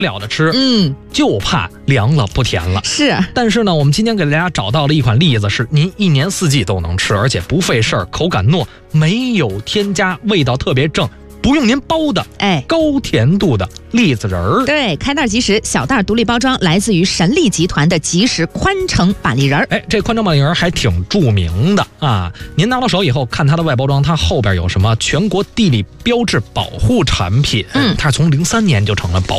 了的吃，就怕凉了不甜了。 是， 但是呢，我们今天给大家找到了一款栗子，是您一年四季都能吃，而且不费事儿，口感糯，没有添加，味道特别正。不用您包的，高甜度的栗子仁儿。 对，开袋即食，小袋独立包装，来自于神力集团的即食宽城板栗仁儿。 这宽城板栗仁儿还挺著名的啊！您拿到手以后，看它的外包装，它后边有什么全国地理标志保护产品，它是从03年就成了保